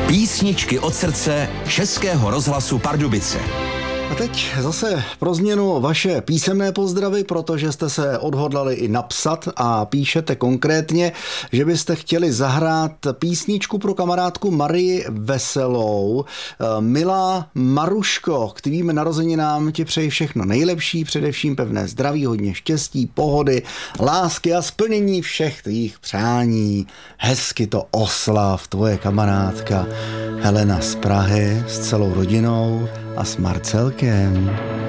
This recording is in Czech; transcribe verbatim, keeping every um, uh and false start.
Písničky od srdce Českého rozhlasu Pardubice. A teď zase pro změnu vaše písemné pozdravy, protože jste se odhodlali i napsat a píšete konkrétně, že byste chtěli zahrát písničku pro kamarádku Marii Veselou. Milá Maruško, k tvým narozeninám ti přeji všechno nejlepší, především pevné zdraví, hodně štěstí, pohody, lásky a splnění všech tvých přání. Hezky to oslav, tvoje kamarádka Helena z Prahy s celou rodinou a s Marcelkem.